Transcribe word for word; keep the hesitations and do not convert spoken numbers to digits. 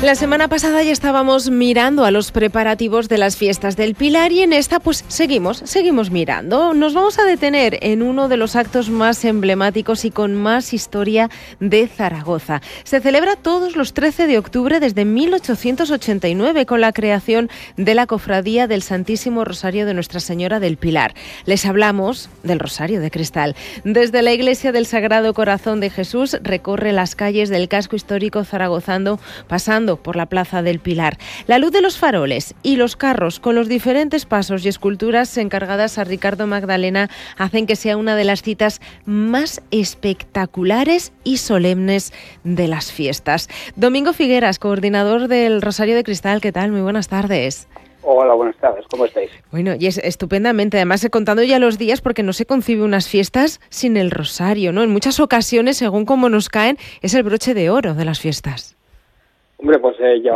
La semana pasada ya estábamos mirando a los preparativos de las fiestas del Pilar y en esta pues seguimos, seguimos mirando. Nos vamos a detener en uno de los actos más emblemáticos y con más historia de Zaragoza. Se celebra todos los trece de octubre desde mil ochocientos ochenta y nueve con la creación de la Cofradía del Santísimo Rosario de Nuestra Señora del Pilar. Les hablamos del Rosario de Cristal. Desde la Iglesia del Sagrado Corazón de Jesús recorre las calles del casco histórico zaragozano, pasando por la Plaza del Pilar. La luz de los faroles y los carros con los diferentes pasos y esculturas encargadas a Ricardo Magdalena hacen que sea una de las citas más espectaculares y solemnes de las fiestas. Domingo Figueras, coordinador del Rosario de Cristal, ¿qué tal? Muy buenas tardes. Hola, buenas tardes, ¿cómo estáis? Bueno, y es estupendamente, además he contado ya los días porque no se concibe unas fiestas sin el rosario, ¿no? En muchas ocasiones, según cómo nos caen, es el broche de oro de las fiestas. Hombre, pues eh, ya